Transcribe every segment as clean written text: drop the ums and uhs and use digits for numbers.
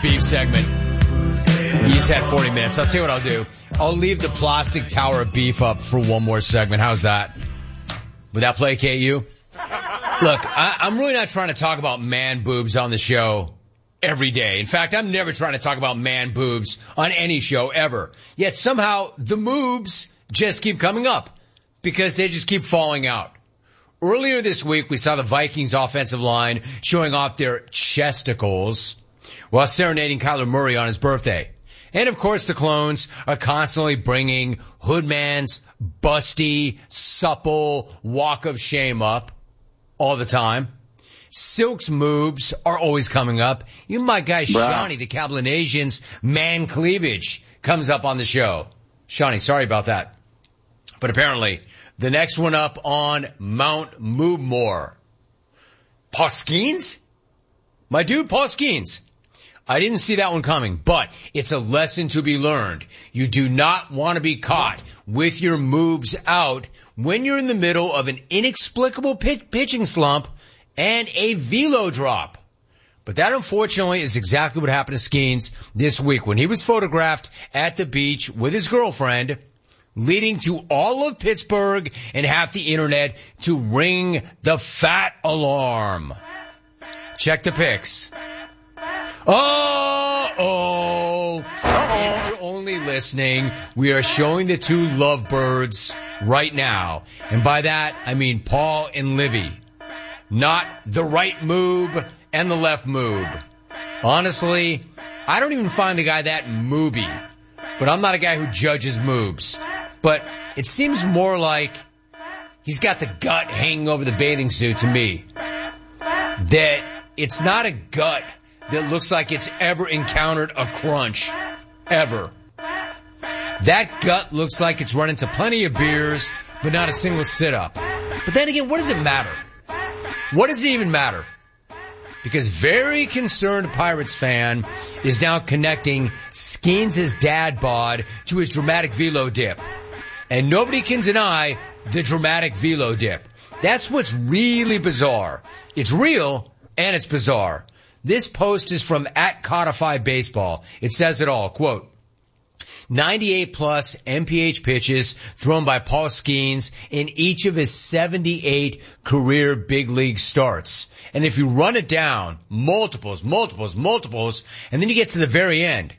beef segment. You just had 40 minutes. I'll tell you what I'll do. I'll leave the plastic tower of beef up for one more segment. How's that? Would that placate you? Look, I'm really not trying to talk about man boobs on the show every day. In fact, I'm never trying to talk about man boobs on any show ever. Yet somehow the moobs just keep coming up because they just keep falling out. Earlier this week, we saw the Vikings offensive line showing off their chesticles while serenading Kyler Murray on his birthday. And of course, the clones are constantly bringing Hoodman's busty, supple walk of shame up all the time. Silk's moobs are always coming up. Even my guy Shawnee, the Cablinasian's man cleavage comes up on the show. Shawnee, sorry about that. But apparently, the next one up on Mount Moobmore. Paul Skeens? My dude, Paul Skeens. I didn't see that one coming, but it's a lesson to be learned. You do not want to be caught with your moobs out when you're in the middle of an inexplicable pitching slump and a velo drop. But that, unfortunately, is exactly what happened to Skeens this week when he was photographed at the beach with his girlfriend, leading to all of Pittsburgh and half the internet to ring the fat alarm. Check the pics. If you're only listening, we are showing the two lovebirds right now. And by that, I mean Paul and Livy. Not the right moob and the left moob. Honestly, I don't even find the guy that mooby. But I'm not a guy who judges moobs. But it seems more like he's got the gut hanging over the bathing suit to me. That it's not a gut that looks like it's ever encountered a crunch. Ever. That gut looks like it's run into plenty of beers, but not a single sit-up. But then again, what does it matter? What does it even matter? Because very concerned Pirates fan is now connecting Skeens' dad bod to his dramatic velo dip. And nobody can deny the dramatic velo dip. That's what's really bizarre. It's real and it's bizarre. This post is from @CodifyBaseball. It says it all. Quote, 98 plus MPH pitches thrown by Paul Skeens in each of his 78 career big league starts. And if you run it down, multiples, and then you get to the very end,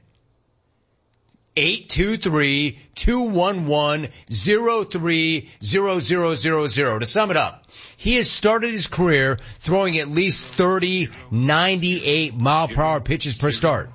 823-211-030000. To sum it up, he has started his career throwing at least 30 98-mile-per-hour pitches per start.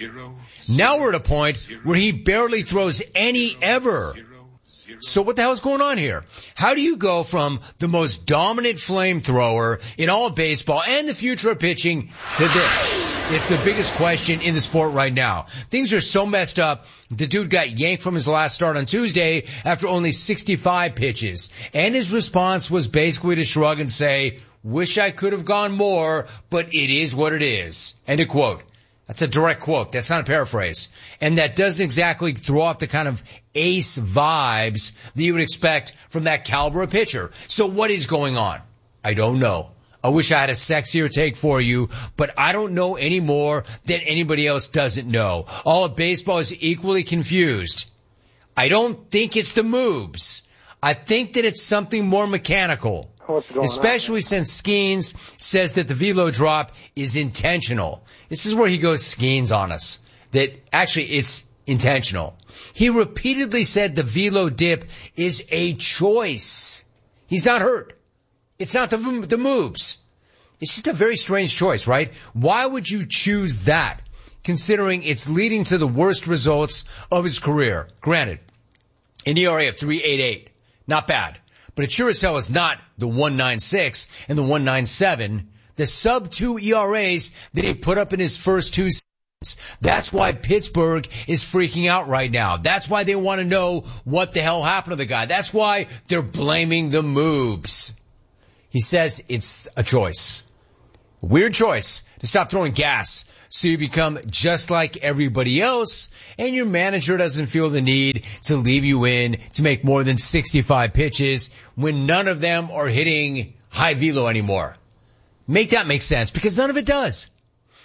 Now we're at a point where he barely throws any ever. So what the hell is going on here? How do you go from the most dominant flamethrower in all of baseball and the future of pitching to this? It's the biggest question in the sport right now. Things are so messed up. The dude got yanked from his last start on Tuesday after only 65 pitches. And his response was basically to shrug and say, wish I could have gone more, but it is what it is. End of quote. That's a direct quote. That's not a paraphrase. And that doesn't exactly throw off the kind of ace vibes that you would expect from that caliber of pitcher. So what is going on? I don't know. I wish I had a sexier take for you, but I don't know any more than anybody else doesn't know. All of baseball is equally confused. I don't think it's the moves. I think that it's something more mechanical. Especially since Skeens says that the velo drop is intentional. This is where he goes Skeens on us. That actually it's intentional. He repeatedly said the velo dip is a choice. He's not hurt. It's not the moves. It's just a very strange choice, right? Why would you choose that, considering it's leading to the worst results of his career? Granted, an ERA of 3.88, not bad. But it sure as hell is not the 1.96 and the 1.97, the sub-2 ERAs that he put up in his first two seasons. That's why Pittsburgh is freaking out right now. That's why they want to know what the hell happened to the guy. That's why they're blaming the moves. He says it's a choice. A weird choice to stop throwing gas so you become just like everybody else and your manager doesn't feel the need to leave you in to make more than 65 pitches when none of them are hitting high velo anymore. Make that make sense because none of it does.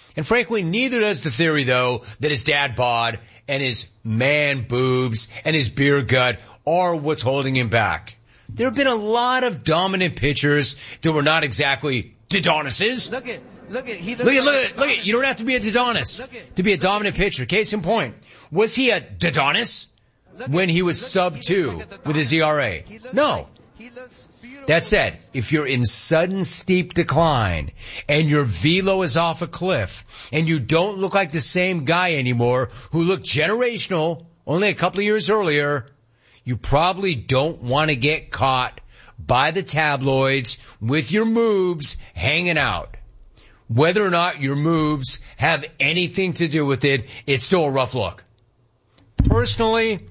And frankly, neither does the theory, though, that his dad bod and his man boobs and his beer gut are what's holding him back. There have been a lot of dominant pitchers that were not exactly Dodonises. Look at. You don't have to be a Dodonis to be a dominant pitcher. Case in point. Was he a Dodonis when he was sub-2 with his ERA? No. That said, if you're in sudden steep decline and your velo is off a cliff and you don't look like the same guy anymore who looked generational only a couple of years earlier, you probably don't want to get caught by the tabloids with your moves hanging out. Whether or not your moves have anything to do with it, it's still a rough look. Personally,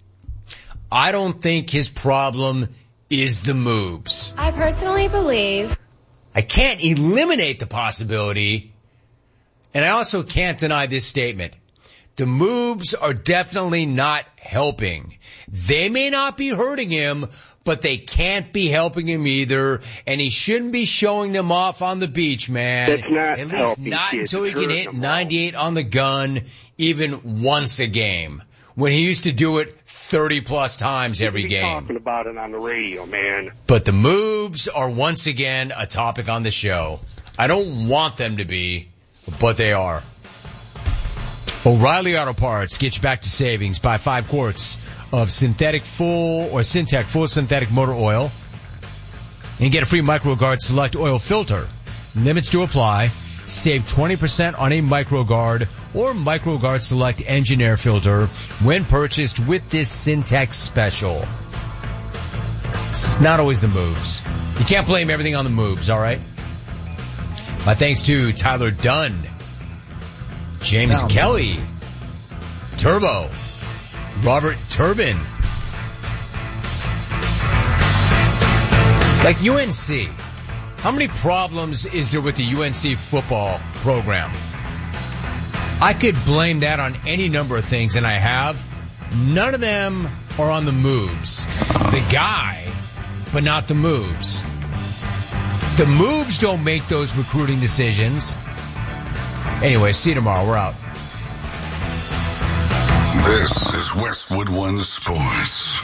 I don't think his problem is the moves. I personally believe. I can't eliminate the possibility, and I also can't deny this statement. The moves are definitely not helping. They may not be hurting him, but they can't be helping him either, and he shouldn't be showing them off on the beach, man. That's not At least not until he can hit 98 on the gun even once a game, when he used to do it 30-plus times every game. Talking about it on the radio, man. But the moves are once again a topic on the show. I don't want them to be, but they are. O'Reilly Auto Parts gets you back to savings. Buy 5 quarts of Syntec full synthetic motor oil and get a free MicroGuard Select oil filter. Limits to apply. Save 20% on a MicroGuard or MicroGuard Select engine air filter when purchased with this Syntec special. It's not always the moves. You can't blame everything on the moves, all right? My thanks to Tyler Dunn, James Kelly, Turbo, Robert Turbin. Like UNC, how many problems is there with the UNC football program? I could blame that on any number of things, and I have. None of them are on the moves. The guy, but not the moves. The moves don't make those recruiting decisions. Anyway, see you tomorrow. We're out. This is Westwood One Sports.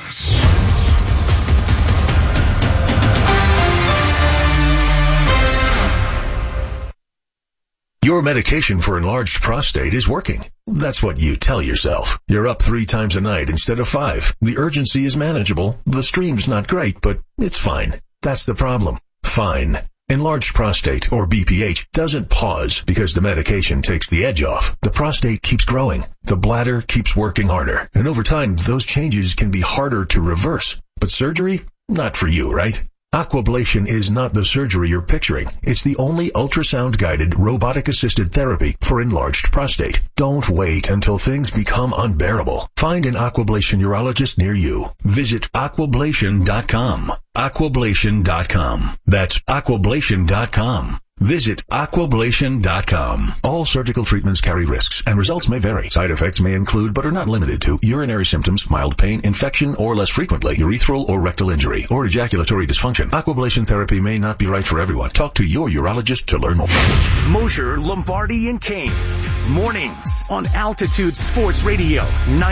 Your medication for enlarged prostate is working. That's what you tell yourself. You're up 3 times a night instead of 5. The urgency is manageable. The stream's not great, but it's fine. That's the problem. Fine. Enlarged prostate, or BPH, doesn't pause because the medication takes the edge off. The prostate keeps growing. The bladder keeps working harder. And over time, those changes can be harder to reverse. But surgery? Not for you, right? Aquablation is not the surgery you're picturing. It's the only ultrasound-guided, robotic-assisted therapy for enlarged prostate. Don't wait until things become unbearable. Find an Aquablation urologist near you. Visit aquablation.com. Aquablation.com. That's aquablation.com. Visit aquablation.com. All surgical treatments carry risks, and results may vary. Side effects may include, but are not limited to, urinary symptoms, mild pain, infection, or less frequently, urethral or rectal injury, or ejaculatory dysfunction. Aquablation therapy may not be right for everyone. Talk to your urologist to learn more. Mosher, Lombardi, and Kane. Mornings on Altitude Sports Radio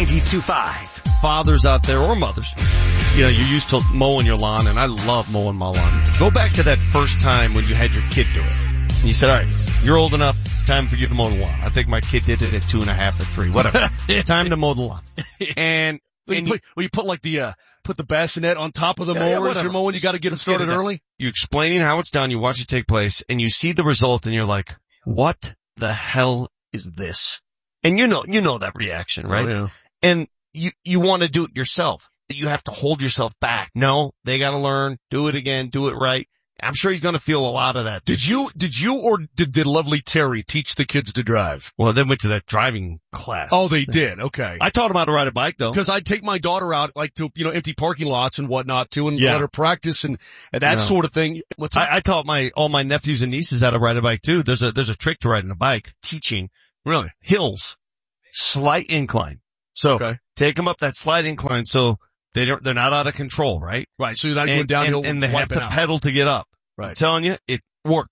92.5. Fathers out there, or mothers, you know, you're used to mowing your lawn, and I love mowing my lawn. Go back to that first time when you had your kid do it. And you said, all right, you're old enough, it's time for you to mow the lawn. I think my kid did it at 2.5 or 3, whatever. Time to mow the lawn. And you put like put the bassinet on top of the mower as you're mowing, you gotta get it started early. You're explaining how it's done, you watch it take place, and you see the result, and you're like, what the hell is this? And you know that reaction, right? Oh, yeah. And you want to do it yourself. You have to hold yourself back. No, they got to learn, do it again, do it right. I'm sure he's going to feel a lot of that. Did you or did the lovely Terry teach the kids to drive? Well, they went to that driving class. Oh, they did. Okay. I taught them how to ride a bike though. Because I'd take my daughter out like to, empty parking lots and whatnot too, and let her practice and that sort of thing. I taught all my nephews and nieces how to ride a bike too. There's a trick to riding a bike. Teaching. Really? Hills. Slight incline. So take them up that slight incline so they're not out of control, right? Right. So you're not going downhill and they have to pedal to get up. Right. I'm telling you, it works.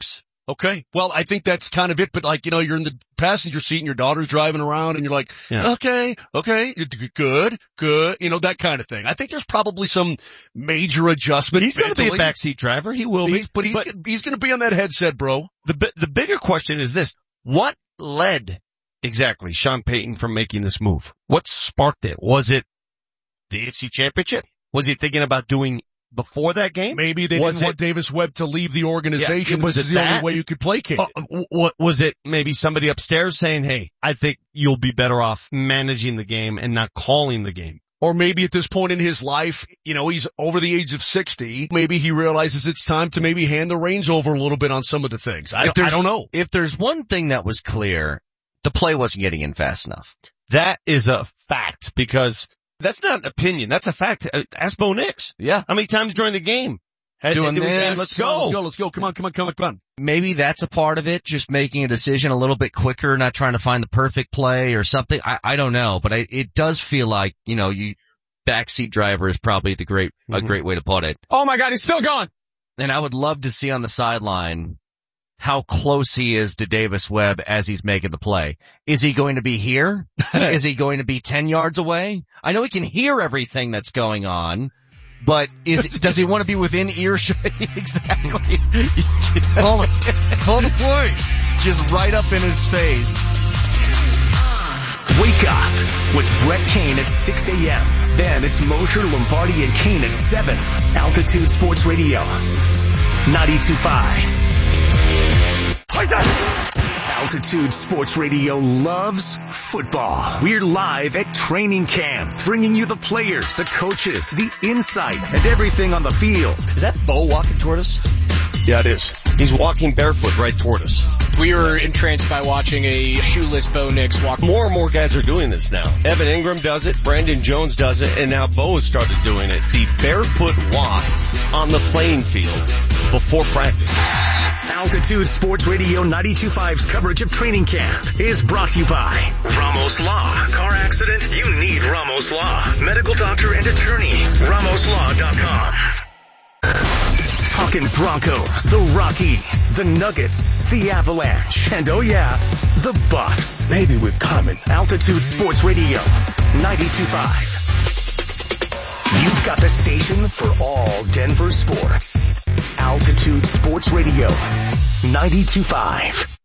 Okay. Well, I think that's kind of it. But like, you're in the passenger seat and your daughter's driving around and you're like, okay, good. That kind of thing. I think there's probably some major adjustment. He's going to be a backseat driver. He will be. But he's going to be on that headset, bro. The bigger question is this. What led exactly Sean Payton from making this move? What sparked it? Was it the AFC Championship? Was he thinking about doing before that game? Maybe they didn't want Davis Webb to leave the organization. Was this it the only way you could placate it? Was it maybe somebody upstairs saying, hey, I think you'll be better off managing the game and not calling the game? Or maybe at this point in his life, he's over the age of 60. Maybe he realizes it's time to maybe hand the reins over a little bit on some of the things. I don't know. If there's one thing that was clear, the play wasn't getting in fast enough. That is a fact, because that's not an opinion. That's a fact. Ask Bo Nix. Yeah. How many times during the game? Doing this. Let's go. Come on. Maybe that's a part of it, just making a decision a little bit quicker, not trying to find the perfect play or something. I don't know, but it does feel like, backseat driver is probably a great way to put it. Oh my God, he's still gone. And I would love to see on the sideline how close he is to Davis Webb as he's making the play. Is he going to be here? Is he going to be 10 yards away? I know he can hear everything that's going on, but does he want to be within earshot? Exactly. Call the play. Just right up in his face. Wake up with Brett Kane at 6 a.m. Then it's Mosher, Lombardi, and Kane at 7. Altitude Sports Radio, 92.5. Altitude Sports Radio loves football. We're live at training camp, bringing you the players, the coaches, the insight, and everything on the field. Is that Bo walking toward us? Yeah, it is. He's walking barefoot right toward us. We were entranced by watching a shoeless Bo Nix walk. More and more guys are doing this now. Evan Ingram does it, Brandon Jones does it, and now Bo has started doing it. The barefoot walk on the playing field before practice. Altitude Sports Radio 92.5's coverage of training camp is brought to you by Ramos Law. Car accident? You need Ramos Law. Medical doctor and attorney. RamosLaw.com. Talking Broncos, the Rockies, the Nuggets, the Avalanche, and oh yeah, the Buffs. Maybe with Common. Altitude Sports Radio 92.5. You've got the station for all Denver sports. Altitude Sports Radio 92.5.